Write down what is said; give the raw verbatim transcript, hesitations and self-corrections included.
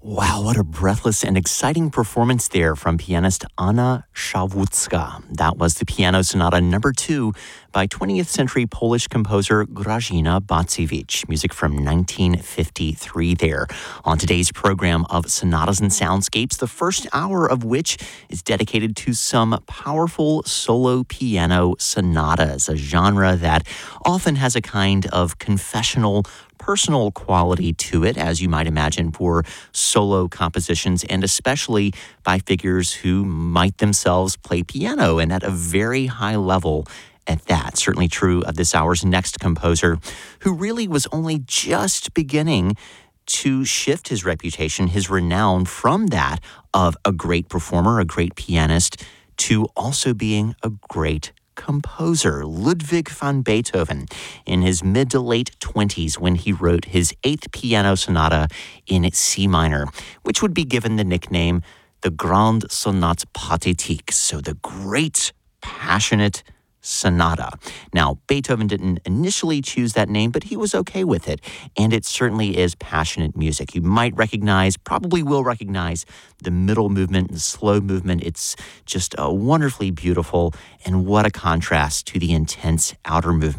Wow, what a breathless and exciting performance there from pianist Anna Szałwódzka. That was the Piano Sonata number two by twentieth century Polish composer Grażyna Bacewicz. Music from nineteen fifty-three there. On today's program of Sonatas and Soundscapes, the first hour of which is dedicated to some powerful solo piano sonatas, a genre that often has a kind of confessional, personal quality to it, as you might imagine, for solo compositions, and especially by figures who might themselves play piano and at a very high level at that. Certainly true of this hour's next composer, who really was only just beginning to shift his reputation, his renown, from that of a great performer, a great pianist, to also being a great composer, Ludwig van Beethoven, in his mid to late twenties when he wrote his eighth piano sonata in C minor, which would be given the nickname the Grande Sonate Pathétique, so the great, passionate sonata. Now, Beethoven didn't initially choose that name, but he was okay with it, and it certainly is passionate music. You might recognize, probably will recognize, the middle movement and the slow movement. It's just uh, wonderfully beautiful, and what a contrast to the intense outer movement.